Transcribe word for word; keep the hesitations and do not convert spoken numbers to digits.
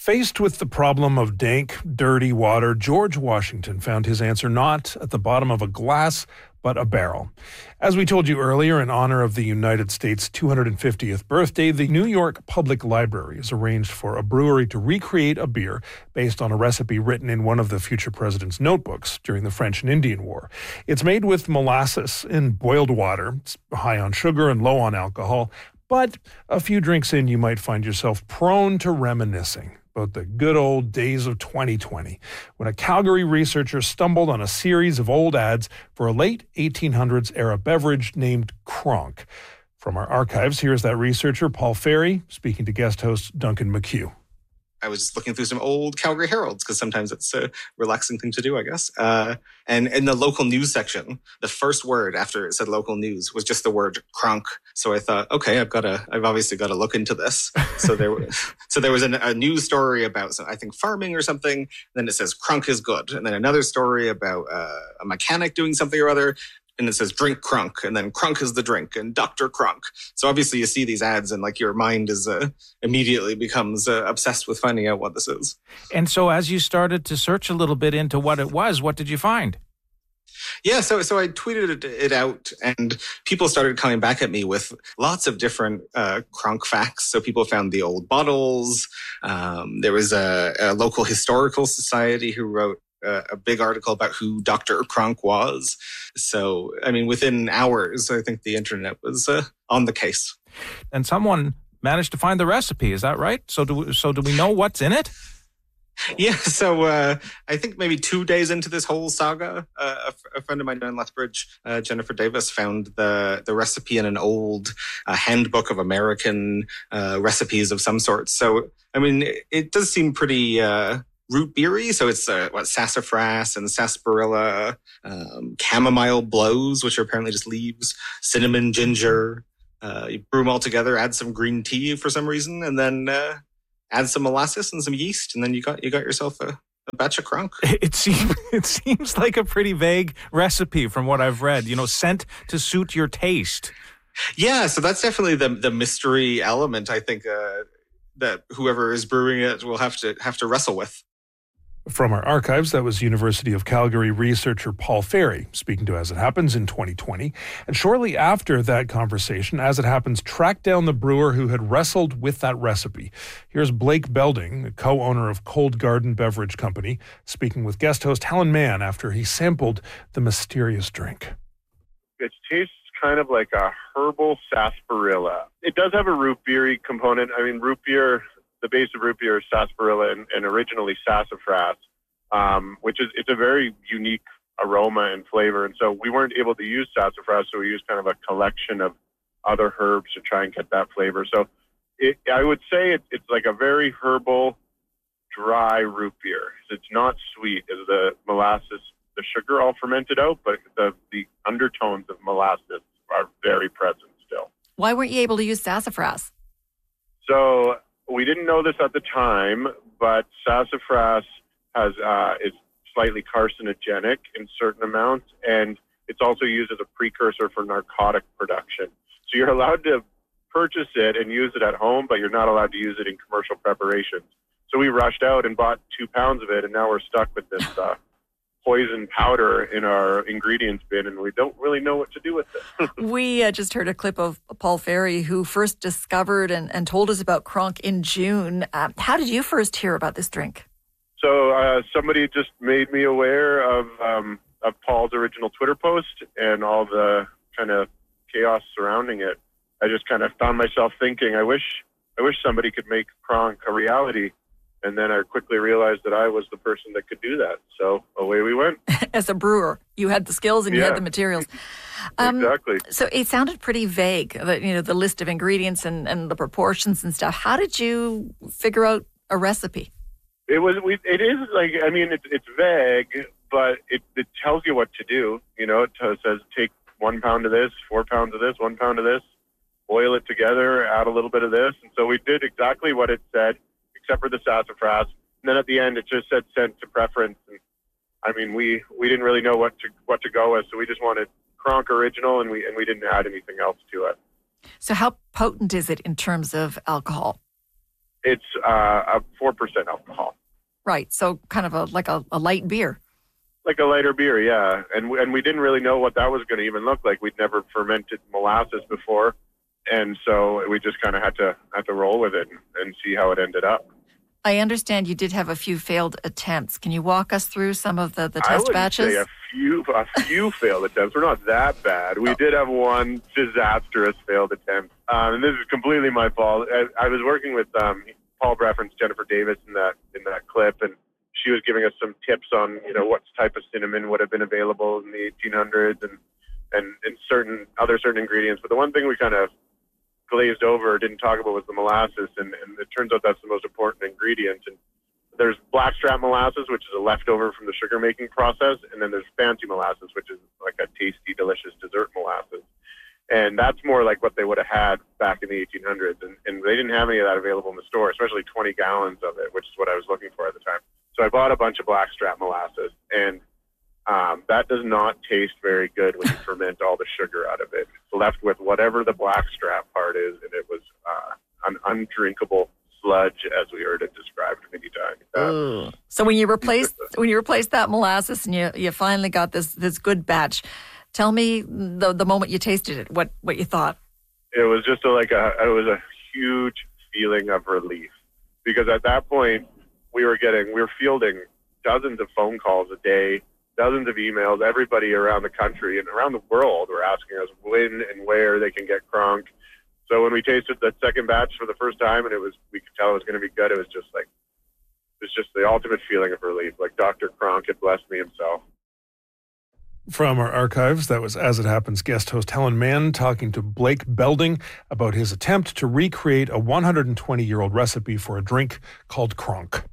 Faced with the problem of dank, dirty water, George Washington found his answer not at the bottom of a glass, but a barrel. As we told you earlier, in honor of the United States' two hundred fiftieth birthday, the New York Public Library has arranged for a brewery to recreate a beer based on a recipe written in one of the future president's notebooks during the French and Indian War. It's made with molasses in boiled water. It's high on sugar and low on alcohol, but a few drinks in, you might find yourself prone to reminiscing about the good old days of twenty twenty, when a Calgary researcher stumbled on a series of old ads for a late eighteen hundreds era beverage named Kronk. From our archives, here's that researcher, Paul Ferry, speaking to guest host Duncan McHugh. I was looking through some old Calgary Heralds because sometimes it's a relaxing thing to do, I guess. Uh, and in the local news section, the first word after it said local news was just the word Kronk. So I thought, okay, I've got to, I've obviously got to look into this. So there, so there was an, a news story about, I think, farming or something. Then it says Kronk is good, and then another story about uh, a mechanic doing something or other. And it says drink Kronk, and then Kronk is the drink, and Doctor Kronk. So obviously you see these ads and like your mind is uh, immediately becomes uh, obsessed with finding out what this is. And so as you started to search a little bit into what it was, what did you find? Yeah, so so I tweeted it, it out, and people started coming back at me with lots of different uh, Kronk facts. So people found the old bottles. Um, there was a, a local historical society who wrote Uh, a big article about who Doctor Kronk was. So, I mean, within hours, I think the internet was uh, on the case. And someone managed to find the recipe. Is that right? So do we, so do we know what's in it? Yeah, so uh, I think maybe two days into this whole saga, uh, a, f- a friend of mine in Lethbridge, uh, Jennifer Davis, found the, the recipe in an old uh, handbook of American uh, recipes of some sort. So, I mean, it, it does seem pretty Uh, root beery, so it's uh, what sassafras and sarsaparilla, um, chamomile blows, which are apparently just leaves, cinnamon, ginger. Uh, you brew them all together, add some green tea for some reason, and then uh, add some molasses and some yeast, and then you got you got yourself a, a batch of Kronk. It seems it seems like a pretty vague recipe from what I've read. You know, sent to suit your taste. Yeah, so that's definitely the the mystery element. I think uh, that whoever is brewing it will have to have to wrestle with. From our archives, that was University of Calgary researcher Paul Ferry speaking to As It Happens in twenty twenty. And shortly after that conversation, As It Happens tracked down the brewer who had wrestled with that recipe. Here's Blake Belding, the co-owner of Cold Garden Beverage Company, speaking with guest host Helen Mann after he sampled the mysterious drink. It tastes kind of like a herbal sarsaparilla. It does have a root beery component. I mean, root beer... The base of root beer is sarsaparilla and, and originally sassafras, um, which is it's a very unique aroma and flavor. And so we weren't able to use sassafras, so we used kind of a collection of other herbs to try and get that flavor. So it, I would say it, it's like a very herbal, dry root beer. It's not sweet as the molasses, the sugar all fermented out, but the, the undertones of molasses are very present still. Why weren't you able to use sassafras? So we didn't know this at the time, but sassafras has uh, is slightly carcinogenic in certain amounts, and it's also used as a precursor for narcotic production. So you're allowed to purchase it and use it at home, but you're not allowed to use it in commercial preparations. So we rushed out and bought two pounds of it, and now we're stuck with this uh, poison powder in our ingredients bin, and we don't really know what to do with it. We uh, just heard a clip of Paul Ferry, who first discovered and, and told us about Kronk in June. Uh, how did you first hear about this drink? So uh, somebody just made me aware of um, of Paul's original Twitter post and all the kind of chaos surrounding it. I just kind of found myself thinking, I wish I wish somebody could make Kronk a reality. And then I quickly realized that I was the person that could do that. So away we went. As a brewer, you had the skills and you yeah. had the materials. Um, exactly. So it sounded pretty vague, the, you know, the list of ingredients and, and the proportions and stuff. How did you figure out a recipe? It was. We, it is like. I mean, it's it's vague, but it, it tells you what to do. You know, it t- says take one pound of this, four pounds of this, one pound of this, boil it together, add a little bit of this, and so we did exactly what it said, except for the sassafras. And then at the end, it just said sent to preference. And I mean, we, we didn't really know what to what to go with, so we just wanted Kronk original, and we and we didn't add anything else to it. So how potent is it in terms of alcohol? It's uh, a four percent alcohol. Right. So kind of a like a, a light beer. Like a lighter beer, yeah. And we, and we didn't really know what that was going to even look like. We'd never fermented molasses before. And so we just kind of had to had to roll with it and, and see how it ended up. I understand you did have a few failed attempts. Can you walk us through some of the, the test I would batches? say a few a few failed attempts. We're not that bad. We oh. did have one disastrous failed attempt. Um, and this is completely my fault. I, I was working with um, Paul referenced Jennifer Davis in that in that clip, and she was giving us some tips on, you know, what type of cinnamon would have been available in the eighteen hundreds and, and, and certain other certain ingredients. But the one thing we kind of glazed over, didn't talk about, was the molasses. And, and it turns out that's the most important ingredient. And there's blackstrap molasses, which is a leftover from the sugar making process. And then there's fancy molasses, which is like a tasty, delicious dessert molasses. And that's more like what they would have had back in the eighteen hundreds. And, and they didn't have any of that available in the store, especially twenty gallons of it, which is what I was looking for at the time. So I bought a bunch of blackstrap molasses, and um, that does not taste very good when you ferment all the sugar out of it. It's left with whatever the blackstrap part is, and it was uh, an undrinkable sludge, as we heard it described many times. Uh, so when you replaced when you replaced that molasses and you you finally got this this good batch, tell me the the moment you tasted it, what what you thought. It was just a, like a it was a huge feeling of relief, because at that point, we were getting, we were fielding dozens of phone calls a day, dozens of emails. Everybody around the country and around the world were asking us when and where they can get Kronk. So when we tasted the second batch for the first time, and it was, we could tell it was going to be good, it was just like, it was just the ultimate feeling of relief. Like Doctor Kronk had blessed me himself. From our archives, that was As It Happens guest host Helen Mann talking to Blake Belding about his attempt to recreate a one hundred twenty-year-old recipe for a drink called Kronk.